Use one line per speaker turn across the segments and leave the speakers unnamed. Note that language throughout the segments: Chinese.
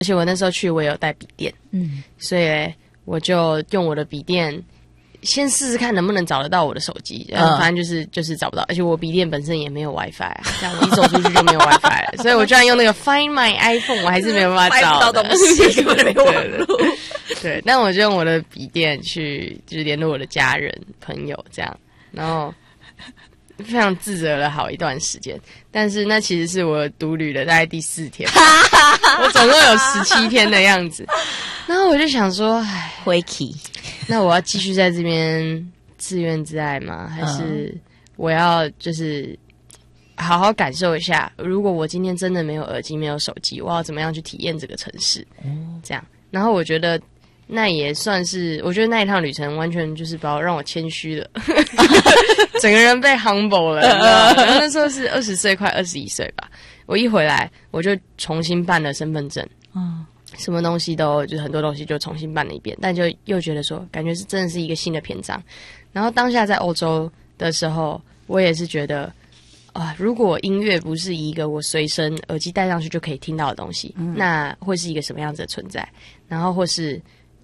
而且我那时候去我也有带笔电，所以我就用我的笔电先试试看能不能找得到我的手机，反正就是找不到，而且我笔电本身也没有 WiFi， 这样我一走出去就没有 WiFi 了，所以我居然用那个 Find My iPhone， 我还是没有办法找
到东西，根本没有网络。
对，但我就用我的笔电去就是联络我的家人朋友这样，然后非常自责了好一段时间，但是那其实是我独旅的大概第4天，我总共有17天的样子，然后我就想说，唉，
回去。
那我要继续在这边自怨自艾吗？还是我要就是好好感受一下，如果我今天真的没有耳机没有手机，我要怎么样去体验这个城市？这样，然后我觉得那也算是，我觉得那一趟旅程完全就是让我谦虚了，整个人被 humble 了。然后那时候是20岁快21岁吧，我一回来我就重新办了身份证。什么东西都就是很多东西就重新办了一遍，但就又觉得说感觉是真的是一个新的篇章。然后当下在欧洲的时候，我也是觉得如果音乐不是一个我随身耳机戴上去就可以听到的东西，那会是一个什么样子的存在？然后或是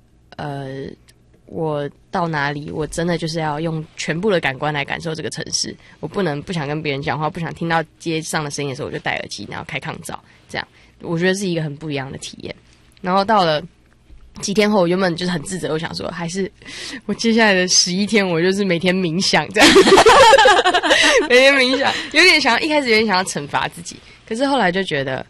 我到哪里，我真的就是要用全部的感官来感受这个城市。我不想跟别人讲话，不想听到街上的声音的时候，我就戴耳机，然后开抗噪，这样我觉得是一个很不一样的体验。然后到了几天后，我原本就是很自责，我想说还是我接下来的11天，我就是每天冥想这样，每天冥想，一开始有点想要惩罚自己，可是后来就觉得，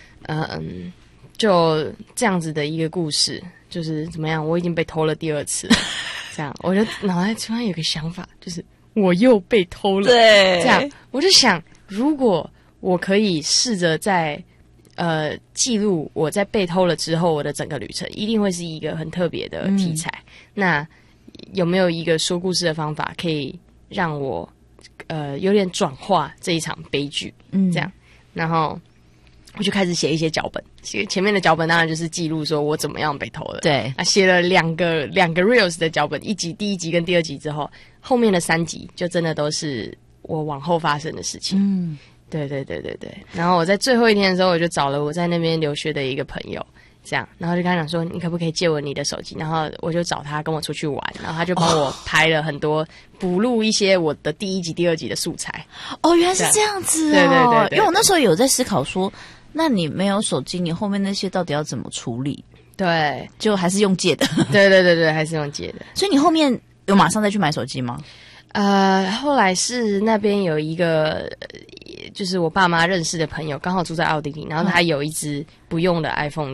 就这样子的一个故事，就是怎么样，我已经被偷了第2次了，这样我就脑袋突然有个想法，就是我又被偷了，
对，
这样我就想，如果我可以试着在记录我在被偷了之后我的整个旅程，一定会是一个很特别的题材。那有没有一个说故事的方法，可以让我有点转化这一场悲剧？这样，然后我就开始写一些脚本。前面的脚本当然就是记录说我怎么样被偷了。对，写了两个 reels 的脚本，第一集跟第2集之后，后面的3集就真的都是我往后发生的事情。对。然后我在最后一天的时候，我就找了我在那边留学的一个朋友，这样，然后就跟他讲说，你可不可以借我你的手机？然后我就找他跟我出去玩，然后他就帮我拍了很多，补录一些我的第1集、第2集的素材。
原来是这样子
对。
因为我那时候有在思考说，那你没有手机，你后面那些到底要怎么处理？对，就还是用借的。
对，还是用借的。
所以你后面有马上再去买手机吗？
后来是那边有一个，就是我爸妈认识的朋友，刚好住在奥地利，然后他有一只不用的 iPhone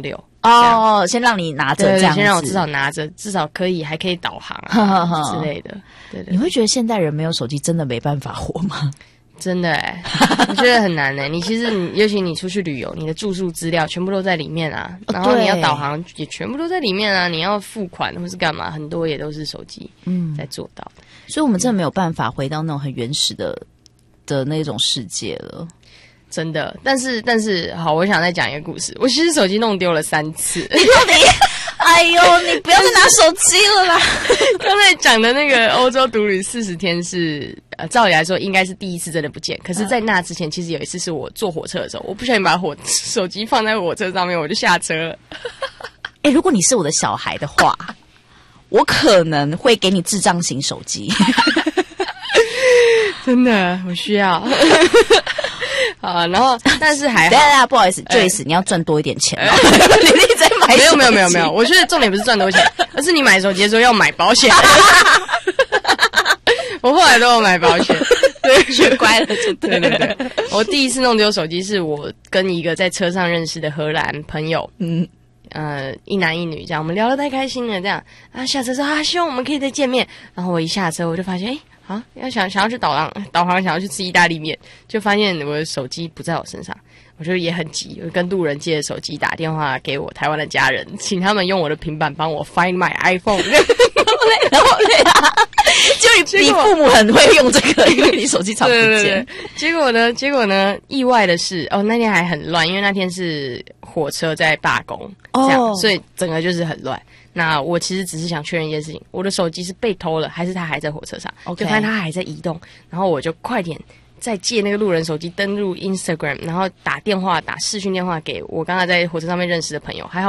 6。先
让你拿着，这样子，
先让我至少拿着，至少还可以导航之类的。对。
你会觉得现代人没有手机真的没办法活吗？
真的我觉得很难其实尤其你出去旅游，你的住宿资料全部都在里面啊，然后你要导航也全部都在里面啊，你要付款或是干嘛，很多也都是手机在做到的。
所以我们真的没有办法回到那种很原始的那种世界了，
真的。但是好，我想再讲一个故事。我其实手机弄丢了3次。你
到底？哎呦，你不要再拿手机了啦！
刚才讲的那个欧洲独旅40天是照理来说应该是第1次真的不见，可是在那之前其实有一次是我坐火车的时候，我不小心把手机放在火车上面，我就下车了。
如果你是我的小孩的话，我可能会给你智障型手机。
真的，我需要。然后但是还
好，不好意思，Joyce，你要赚多一点钱哦。你一直在买手机。
没有，我觉得重点不是赚多钱，而是你买手机的时候要买保险。我后来都有买保险，对，
学乖了就对。
对。我第1次弄丢手机是我跟一个在车上认识的荷兰朋友，一男一女这样，我们聊得太开心了，这样下车说希望我们可以再见面。然后我一下车我就发现想要去导航，想要去吃意大利面，就发现我的手机不在我身上，我就也很急，我就跟路人借的手机打电话给我台湾的家人，请他们用我的平板帮我 Find My iPhone。
然后就你父母很会用这个，因为你手机常不见。
对。结果呢，意外的是，那天还很乱，因为那天是火车在罢工，这样，所以整个就是很乱。那我其实只是想确认一件事情，我的手机是被偷了，还是它还在火车上？就发现它还在移动，然后我就快点再借那个路人手机登录 Instagram， 然后打视讯电话给我刚才在火车上面认识的朋友，还好